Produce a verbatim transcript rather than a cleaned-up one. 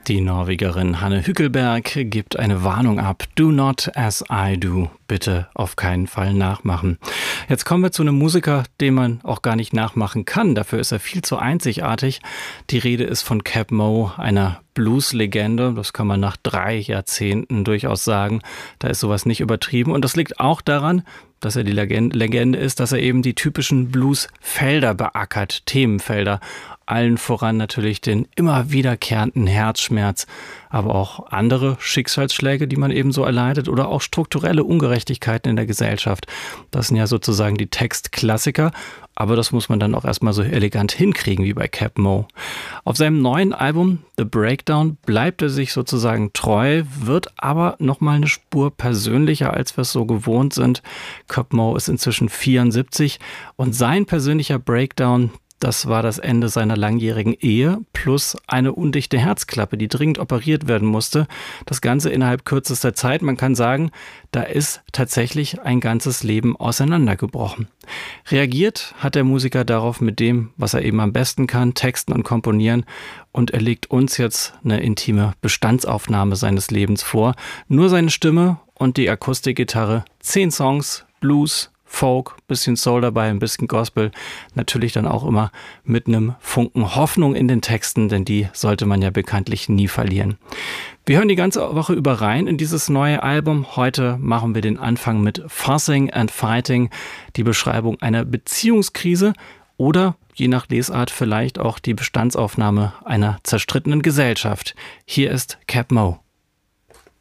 Die Norwegerin Hanne Hückelberg gibt eine Warnung ab. Do not as I do. Bitte auf keinen Fall nachmachen. Jetzt kommen wir zu einem Musiker, den man auch gar nicht nachmachen kann. Dafür ist er viel zu einzigartig. Die Rede ist von Keb' Mo', einer Blues-Legende. Das kann man nach drei Jahrzehnten durchaus sagen. Da ist sowas nicht übertrieben. Und das liegt auch daran, dass er die Legende ist, dass er eben die typischen Blues-Felder beackert, Themenfelder. Allen voran natürlich den immer wiederkehrenden Herzschmerz, aber auch andere Schicksalsschläge, die man eben so erleidet oder auch strukturelle Ungerechtigkeiten in der Gesellschaft. Das sind ja sozusagen die Textklassiker, aber das muss man dann auch erstmal so elegant hinkriegen wie bei Keb' Mo'. Auf seinem neuen Album The Breakdown bleibt er sich sozusagen treu, wird aber nochmal eine Spur persönlicher, als wir es so gewohnt sind. Keb' Mo' ist inzwischen vierundsiebzig und sein persönlicher Breakdown, das war das Ende seiner langjährigen Ehe plus eine undichte Herzklappe, die dringend operiert werden musste. Das Ganze innerhalb kürzester Zeit. Man kann sagen, da ist tatsächlich ein ganzes Leben auseinandergebrochen. Reagiert hat der Musiker darauf mit dem, was er eben am besten kann, Texten und Komponieren. Und er legt uns jetzt eine intime Bestandsaufnahme seines Lebens vor. Nur seine Stimme und die Akustikgitarre. Zehn Songs, Blues, Folk, bisschen Soul dabei, ein bisschen Gospel, natürlich dann auch immer mit einem Funken Hoffnung in den Texten, denn die sollte man ja bekanntlich nie verlieren. Wir hören die ganze Woche über rein in dieses neue Album. Heute machen wir den Anfang mit Fussing and Fighting, die Beschreibung einer Beziehungskrise oder je nach Lesart vielleicht auch die Bestandsaufnahme einer zerstrittenen Gesellschaft. Hier ist Keb' Mo'.